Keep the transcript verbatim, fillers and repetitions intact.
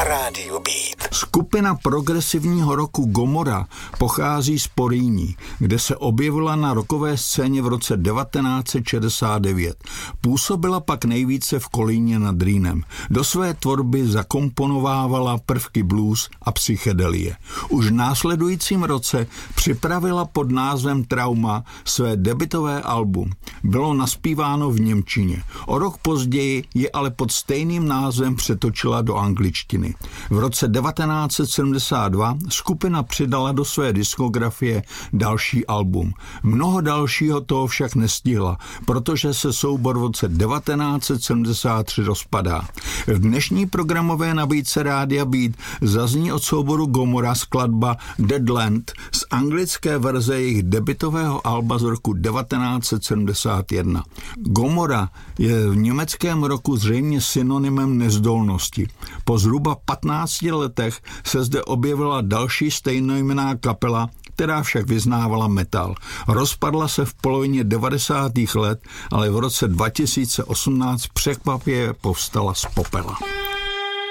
na rádiu Beat. Skupina progresivního rocku Gomora pochází z Porýní, kde se objevila na rockové scéně v roce devatenáct set šedesát devět. Působila pak nejvíce v Kolíně nad Rýnem. Do své tvorby zakomponovávala prvky blues a psychedelie. Už v následujícím roce připravila pod názvem Trauma své debutové album. Bylo naspíváno v němčině. O rok později je ale pod stejným názvem přetočila do angličtiny. V roce devatenáct set sedmdesát dva skupina přidala do své diskografie další album. Mnoho dalšího toho však nestihla, protože se soubor v roce devatenáct set sedmdesát tři rozpadá. V dnešní programové nabídce Rádia Beat zazní od souboru Gomora skladba Deadland z anglické verze jejich debutového alba z roku devatenáct set sedmdesát jedna. Gomora je v německém roku zřejmě synonymem nezdolnosti. Po zhruba patnácti letech se zde objevila další stejnojmenná kapela, která však vyznávala metal. Rozpadla se v polovině devadesátých let, ale v roce dva tisíce osmnáct překvapivě povstala z popela.